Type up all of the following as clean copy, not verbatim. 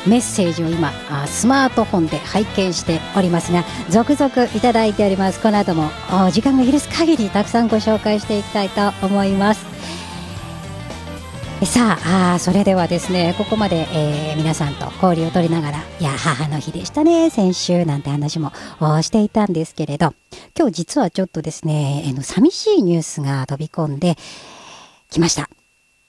メッセージを今スマートフォンで拝見しておりますが、続々いただいております。この後も時間が許す限りたくさんご紹介していきたいと思います。さあ、それではですね、ここまで、皆さんと交流を取りながら、いや母の日でしたね先週なんて話もしていたんですけれど、今日実はちょっとですね、寂しいニュースが飛び込んできました。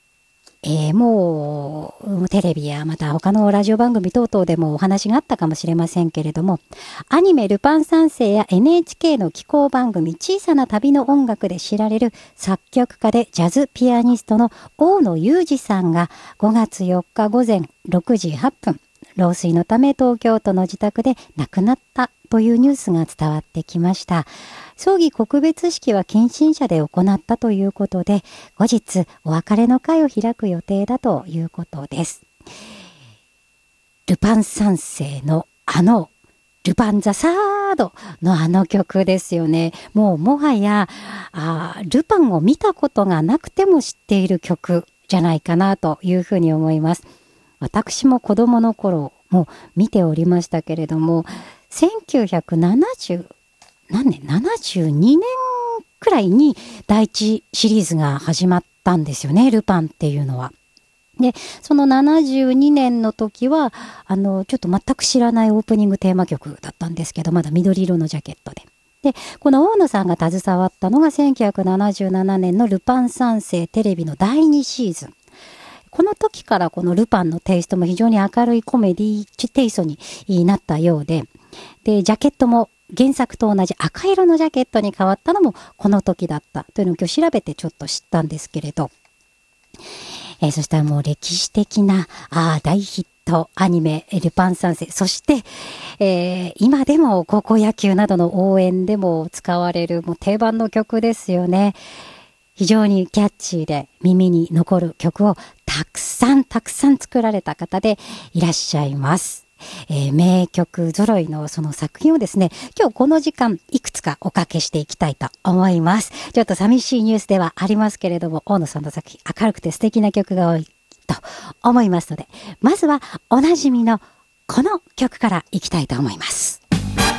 もうテレビやまた他のラジオ番組等々でもお話があったかもしれませんけれども、アニメルパン三世や NHK の紀行番組小さな旅の音楽で知られる作曲家でジャズピアニストの大野雄二さんが5月4日午前6時8分老衰のため東京都の自宅で亡くなったというニュースが伝わってきました。葬儀告別式は近親者で行ったということで、後日お別れの会を開く予定だということです。ルパン三世のルパンザサードの曲ですよね。もはやルパンを見たことがなくても知っている曲じゃないかなというふうに思います。私も子供の頃も見ておりましたけれども、1972年くらいに第一シリーズが始まったんですよね、ルパンっていうのは。で、その72年の時はちょっと全く知らないオープニングテーマ曲だったんですけど、まだ緑色のジャケットで。で、この大野さんが携わったのが1977年のルパン三世テレビの第2シーズン。この時からこのルパンのテイストも非常に明るいコメディテイストになったようで、ジャケットも原作と同じ赤色のジャケットに変わったのもこの時だったというのを今日調べてちょっと知ったんですけれど、そしたらもう歴史的な大ヒットアニメルパン三世、そして、今でも高校野球などの応援でも使われるもう定番の曲ですよね。非常にキャッチーで耳に残る曲をたくさん作られた方でいらっしゃいます。名曲揃いのその作品をですね、今日この時間いくつかおかけしていきたいと思います。ちょっと寂しいニュースではありますけれども、大野さんの作品明るくて素敵な曲が多いと思いますので、まずはおなじみのこの曲からいきたいと思います。